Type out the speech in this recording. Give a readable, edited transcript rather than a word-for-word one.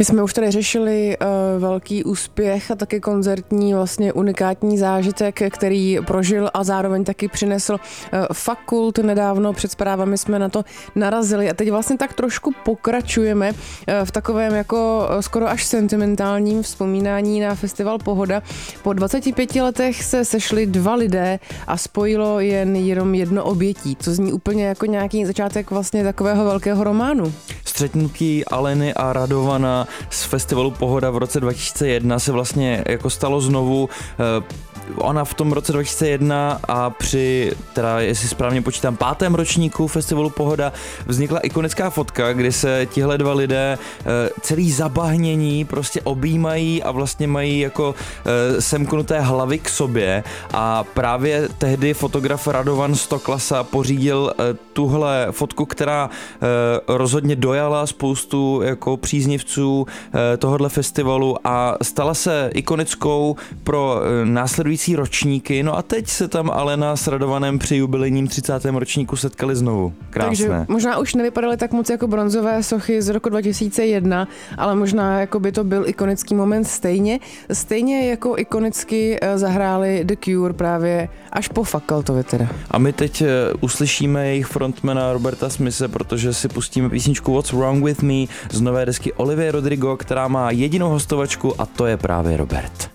My jsme už tady řešili velký úspěch a taky koncertní vlastně unikátní zážitek, který prožil a zároveň taky přinesl Fakult. Nedávno před zprávami jsme na to narazili a teď vlastně tak trošku pokračujeme v takovém jako skoro až sentimentálním vzpomínání na festival Pohoda. Po 25 letech se sešli dva lidé a spojilo jenom jedno obětí, co zní úplně jako nějaký začátek vlastně takového velkého románu. Střetnutí Aleny a Radovana z festivalu Pohoda v roce 2001 se vlastně jako stalo znovu. Ona v tom roce 2001 a při, teda jestli správně počítám, 5. ročníku festivalu Pohoda vznikla ikonická fotka, kdy se tihle dva lidé celý zabahnění prostě objímají a vlastně mají jako semknuté hlavy k sobě a právě tehdy fotograf Radovan Stoklasa pořídil tuhle fotku, která rozhodně dojala spoustu jako příznivců tohohle festivalu a stala se ikonickou pro následující ročníky. No a teď se tam Alena s Radovanem při jubilejním 30. ročníku setkali znovu. Krásné. Takže možná už nevypadaly tak moc jako bronzové sochy z roku 2001, ale možná jako by to byl ikonický moment stejně jako ikonicky zahráli The Cure právě až po Fakultovi teda. A my teď uslyšíme jejich frontmana Roberta Smise, protože si pustíme písničku What's Wrong With Me z nové desky Olivia Rodrigo, která má jedinou hostovačku a to je právě Robert.